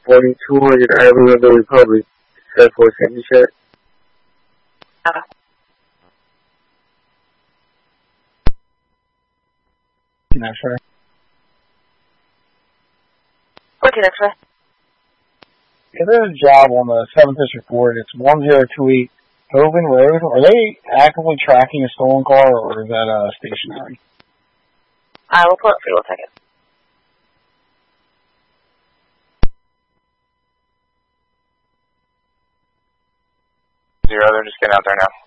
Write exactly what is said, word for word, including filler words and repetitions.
forty-two hundred Island of the Republic. Set for safety check. Okay. X-ray. fourteen X-ray. Yeah, there's a job on the seventh District Board. It's one zero two eight Hoven Road. Are they actively tracking a stolen car, or is that uh, stationary? I will pull it for you. One second. Zero, they're just getting out there now.